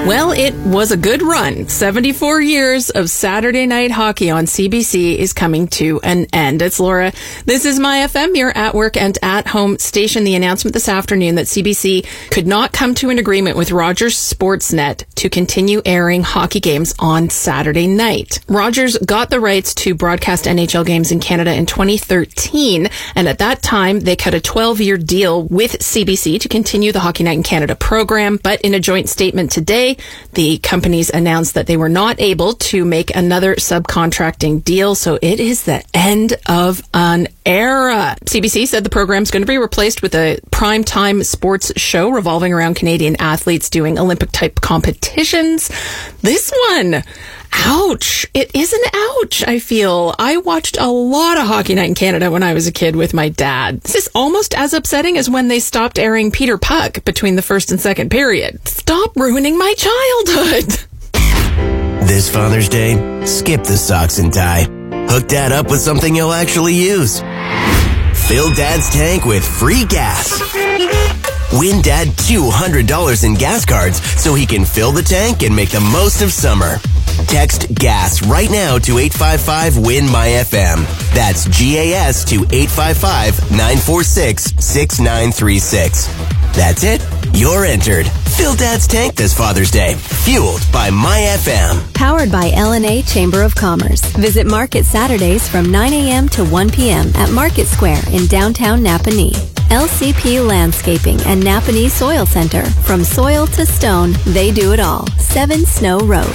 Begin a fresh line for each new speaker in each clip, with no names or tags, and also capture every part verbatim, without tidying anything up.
Well, it was a good run. seventy-four years of Saturday night hockey on C B C is coming to an end. It's Laura. This is My F M, your at work and at home station. The announcement this afternoon that C B C could not come to an agreement with Rogers Sportsnet to continue airing hockey games on Saturday night. Rogers got the rights to broadcast N H L games in Canada in twenty thirteen, and at that time they cut a twelve-year deal with C B C to continue the Hockey Night in Canada program. But in a joint statement today, the companies announced that they were not able to make another subcontracting deal, so it is the end of an era. C B C said the program is going to be replaced with a primetime sports show revolving around Canadian athletes doing Olympic-type competitions. This one, ouch. It is an ouch, I feel. I watched a lot of Hockey Night in Canada when I was a kid with my dad. This is almost as upsetting as when they stopped airing Peter Puck between the first and second period. Stop ruining my childhood.
This Father's Day, skip the socks and tie. Hook Dad up with something he'll actually use. Fill Dad's tank with free gas. Win Dad two hundred dollars in gas cards so he can fill the tank and make the most of summer. Text GAS right now to eight five five win my F M. That's G A S to eight five five nine four six six nine three six. That's it. You're entered. Fill Dad's tank this Father's Day. Fueled by My F M.
Powered by L and A Chamber of Commerce. Visit Market Saturdays from nine a.m. to one p.m. at Market Square in downtown Napanee. L C P Landscaping and Napanee Soil Center. From soil to stone, they do it all. seven Snow Road.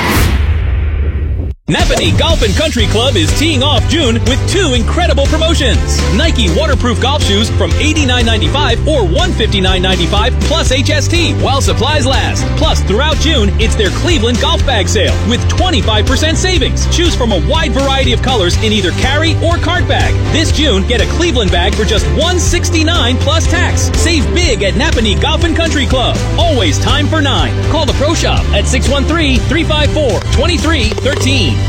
Napanee Golf and Country Club is teeing off June with two incredible promotions. Nike waterproof golf shoes from eighty-nine ninety-five or one hundred fifty-nine ninety-five plus H S T while supplies last. Plus, throughout June, it's their Cleveland Golf Bag Sale with twenty-five percent savings. Choose from a wide variety of colors in either carry or cart bag. This June, get a Cleveland bag for just one hundred sixty-nine dollars plus tax. Save big at Napanee Golf and Country Club. Always time for nine. Call the Pro Shop at six one three, three five four, two three one three.